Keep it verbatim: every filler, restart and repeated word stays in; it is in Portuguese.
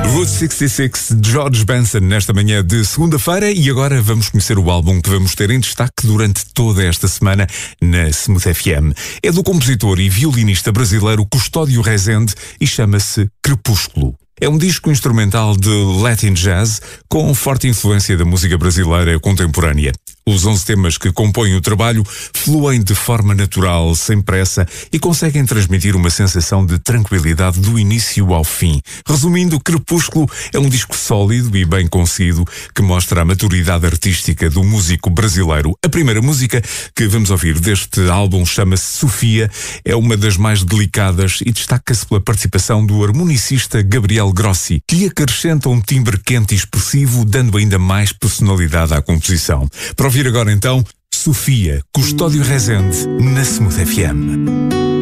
Route sessenta e seis, George Benson, nesta manhã de segunda-feira, e agora vamos conhecer o álbum que vamos ter em destaque durante toda esta semana na Smooth F M. É do compositor e violinista brasileiro Custódio Rezende e chama-se Crepúsculo. É um disco instrumental de Latin Jazz com forte influência da música brasileira contemporânea. Os onze temas que compõem o trabalho fluem de forma natural, sem pressa, e conseguem transmitir uma sensação de tranquilidade do início ao fim. Resumindo, Crepúsculo é um disco sólido e bem conseguido que mostra a maturidade artística do músico brasileiro. A primeira música que vamos ouvir deste álbum chama-se Sofia, é uma das mais delicadas e destaca-se pela participação do harmonicista Gabriel Grossi, que lhe acrescenta um timbre quente e expressivo, dando ainda mais personalidade à composição. Para ouvir agora então, Sofia, Custódio Rezende, na Smooth F M.